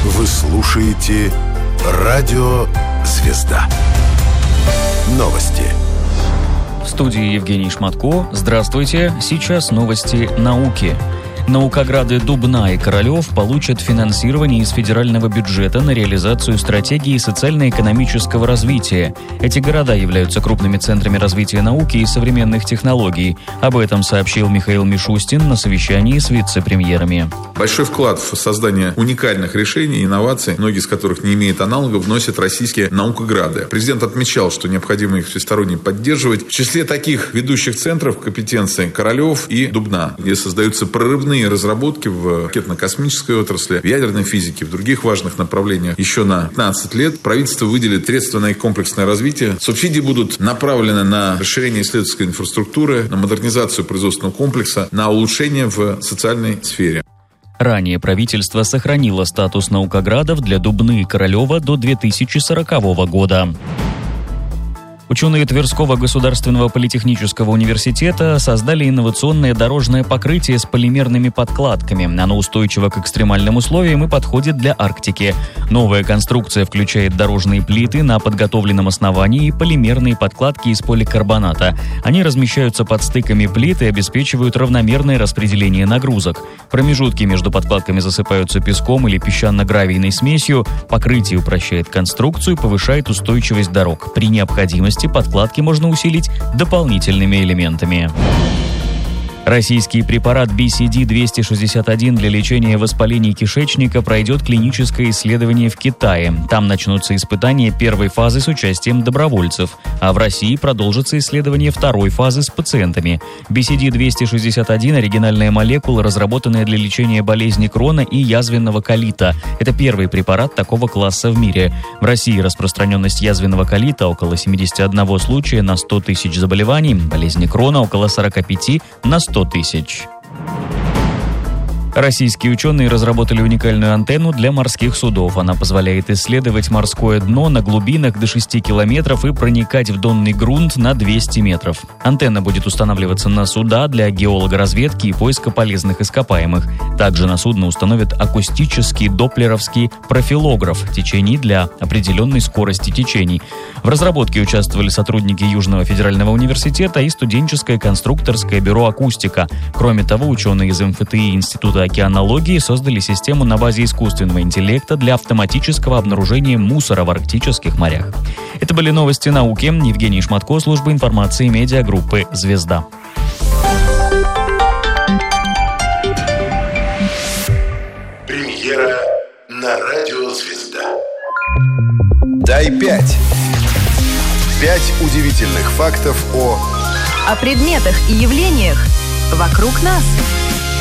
Вы слушаете «Радио Звезда». Новости. В студии Евгений Шматко. Здравствуйте. Сейчас новости науки. Наукограды Дубна и Королев получат финансирование из федерального бюджета на реализацию стратегии социально-экономического развития. Эти города являются крупными центрами развития науки и современных технологий. Об этом сообщил Михаил Мишустин на совещании с вице-премьерами. Большой вклад в создание уникальных решений, инноваций, многие из которых не имеют аналогов, вносят российские наукограды. Президент отмечал, что необходимо их всесторонне поддерживать. В числе таких ведущих центров компетенции Королев и Дубна, где создаются прорывные разработки в ракетно-космической отрасли, в ядерной физике, в других важных направлениях. Еще на 15 лет правительство выделит средства на их комплексное развитие. Субсидии будут направлены на расширение исследовательской инфраструктуры, на модернизацию производственного комплекса, на улучшение в социальной сфере. Ранее правительство сохранило статус наукоградов для Дубны и Королева до 2040 года. Ученые Тверского государственного политехнического университета создали инновационное дорожное покрытие с полимерными подкладками. Оно устойчиво к экстремальным условиям и подходит для Арктики. Новая конструкция включает дорожные плиты на подготовленном основании и полимерные подкладки из поликарбоната. Они размещаются под стыками плит и обеспечивают равномерное распределение нагрузок. Промежутки между подкладками засыпаются песком или песчано-гравийной смесью. Покрытие упрощает конструкцию и повышает устойчивость дорог. При необходимости подкладки можно усилить дополнительными элементами. Российский препарат BCD-261 для лечения воспалений кишечника пройдет клиническое исследование в Китае. Там начнутся испытания первой фазы с участием добровольцев, а в России продолжится исследование второй фазы с пациентами. BCD-261 – оригинальная молекула, разработанная для лечения болезни Крона и язвенного колита. Это первый препарат такого класса в мире. В России распространенность язвенного колита около 71 случая на 100 тысяч заболеваний, болезни Крона около 45 на 100 тысяч. Российские ученые разработали уникальную антенну для морских судов. Она позволяет исследовать морское дно на глубинах до 6 километров и проникать в донный грунт на 200 метров. Антенна будет устанавливаться на суда для геологоразведки и поиска полезных ископаемых. Также на судно установят акустический доплеровский профилограф течений для определенной скорости течений. В разработке участвовали сотрудники Южного федерального университета и студенческое конструкторское бюро «Акустика». Кроме того, ученые из МФТИ и Института океанологии создали систему на базе искусственного интеллекта для автоматического обнаружения мусора в арктических морях. Это были новости науки. Евгений Шматко, служба информации медиагруппы «Звезда». Премьера на радио «Звезда». Дай 5. 5 удивительных фактов о предметах и явлениях вокруг нас.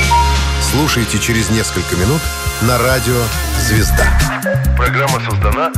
Слушайте через несколько минут на радио «Звезда». Программа создана